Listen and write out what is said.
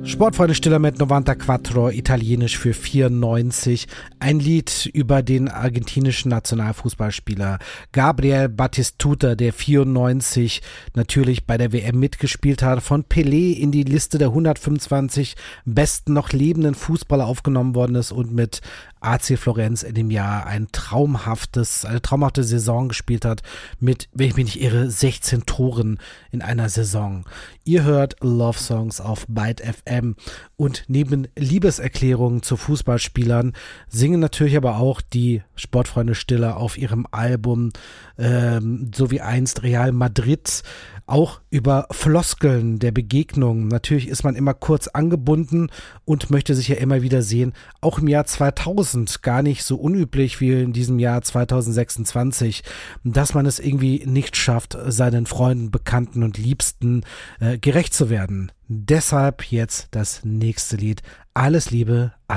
Sportfreunde Stiller mit 94, italienisch für 94. Ein Lied über den argentinischen Nationalfußballspieler Gabriel Batistuta, der 94 natürlich bei der WM mitgespielt hat, von Pelé in die Liste der 125 besten noch lebenden Fußballer aufgenommen worden ist und mit AC Florenz in dem Jahr eine traumhafte Saison gespielt hat mit, wenn ich mich nicht irre, 16 Toren in einer Saison. Ihr hört Love Songs auf Byte FM und neben Liebeserklärungen zu Fußballspielern singen natürlich aber auch die Sportfreunde Stiller auf ihrem Album so wie einst Real Madrid auch über Floskeln der Begegnung. Natürlich ist man immer kurz angebunden und möchte sich ja immer wieder sehen. Auch im Jahr 2000, gar nicht so unüblich wie in diesem Jahr 2026, dass man es irgendwie nicht schafft, seinen Freunden, Bekannten und Liebsten gerecht zu werden. Deshalb jetzt das nächste Lied. Alles Liebe,